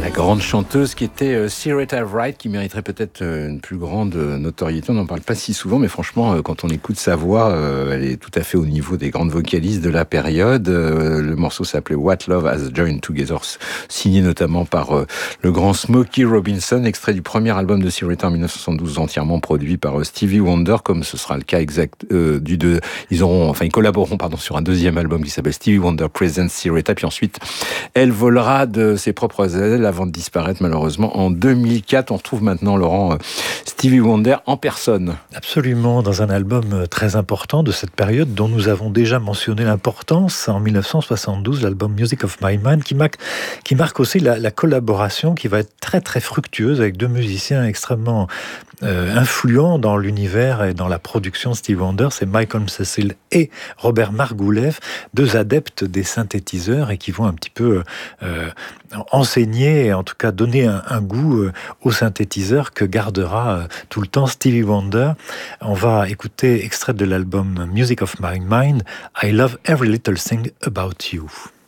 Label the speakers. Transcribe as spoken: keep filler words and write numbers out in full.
Speaker 1: La grande chanteuse qui était euh, Syreeta Wright, qui mériterait peut-être euh, une plus grande euh, notoriété. On n'en parle pas si souvent, mais franchement, euh, quand on écoute sa voix, euh, elle est tout à fait au niveau des grandes vocalistes de la période. Euh, le morceau s'appelait What Love Has Joined Together, signé notamment par euh, le grand Smokey Robinson, extrait du premier album de Syreeta en dix-neuf cent soixante-douze, entièrement produit par euh, Stevie Wonder, comme ce sera le cas exact euh, du deux. Ils auront, enfin, ils collaboreront, pardon, sur un deuxième album qui s'appelle Stevie Wonder Presents Syreeta, puis ensuite, elle volera de ses propres ailes avant de disparaître malheureusement en deux mille quatre. On retrouve maintenant, Laurent, Stevie Wonder en personne.
Speaker 2: Absolument, dans un album très important de cette période dont nous avons déjà mentionné l'importance en dix-neuf cent soixante-douze, l'album Music of My Mind, qui marque, qui marque aussi la, la collaboration qui va être très très fructueuse avec deux musiciens extrêmement euh, influents dans l'univers et dans la production de Stevie Wonder. C'est Michael Cecil et Robert Margouleff, deux adeptes des synthétiseurs et qui vont un petit peu euh, enseigner et en tout cas donner un, un goût euh, au synthétiseur que gardera euh, tout le temps Stevie Wonder. On va écouter extrait de l'album Music of My Mind, I Love Every Little Thing About You.